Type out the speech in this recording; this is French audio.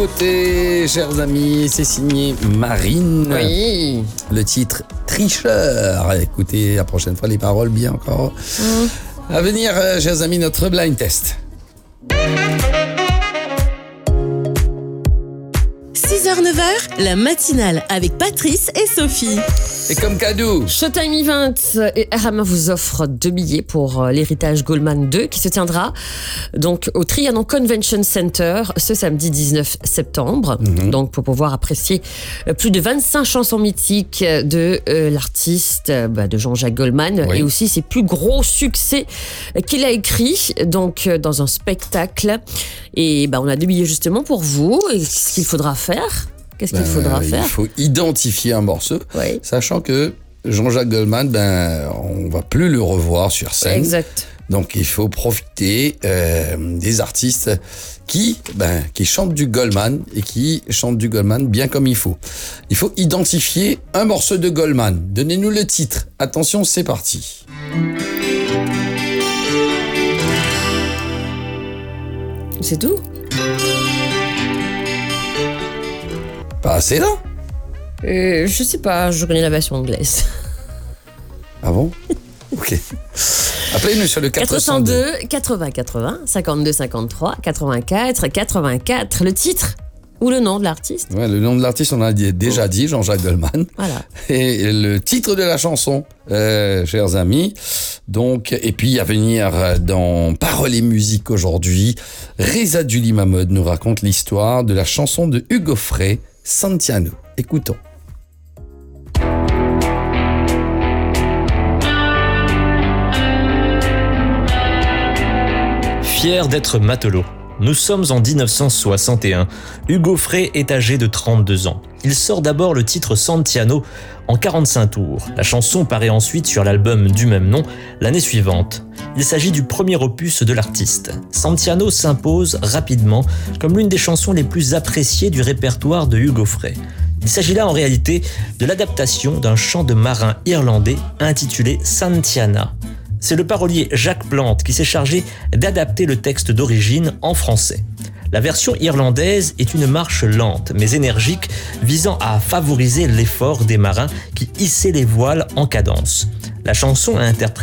nouveauté, chers amis, c'est signé Marine. Oui. Le titre Tricheur. Écoutez la prochaine fois les paroles bien encore. À venir, chers amis, notre blind test. 6h-9h, la matinale avec Patrice et Sophie. Et comme cadeau, Showtime Event et RM vous offre 2 billets pour l'héritage Goldman 2 qui se tiendra donc au Trianon Convention Center ce samedi 19 septembre. Donc pour pouvoir apprécier plus de 25 chansons mythiques de l'artiste de Jean-Jacques Goldman, Oui. et aussi ses plus gros succès qu'il a écrits donc dans un spectacle. Et on a 2 billets justement pour vous. Et ce qu'il faudra faire, qu'est-ce qu'il faudra faire? il faut identifier un morceau, Oui. sachant que Jean-Jacques Goldman, on va plus le revoir sur scène. Exact. Donc il faut profiter des artistes qui chantent du Goldman et qui chantent du Goldman bien comme il faut. Il faut identifier un morceau de Goldman. Donnez-nous le titre. Attention, c'est parti. C'est tout? Pas assez là? Je sais pas, je connais la version anglaise. Ah bon? Ok. Appelez-nous sur le 402. 80 80 52 53 84 84. Le titre ou le nom de l'artiste? Ouais, le nom de l'artiste, on l'a déjà dit, Jean-Jacques Goldman. Voilà. Et le titre de la chanson, chers amis. Donc, et puis à venir dans Paroles et musique aujourd'hui, Reza Julie Mahmoud nous raconte l'histoire de la chanson de Hugo Frey, Santiano. Écoutons. Fier d'être matelot. Nous sommes en 1961. Hugo Frey est âgé de 32 ans. Il sort d'abord le titre Santiano en 45 tours. La chanson paraît ensuite sur l'album du même nom l'année suivante. Il s'agit du premier opus de l'artiste. Santiano s'impose rapidement comme l'une des chansons les plus appréciées du répertoire de Hugo Frey. Il s'agit là en réalité de l'adaptation d'un chant de marin irlandais intitulé Santiana. C'est le parolier Jacques Plante qui s'est chargé d'adapter le texte d'origine en français. La version irlandaise est une marche lente mais énergique visant à favoriser l'effort des marins qui hissaient les voiles en cadence. La chanson interprète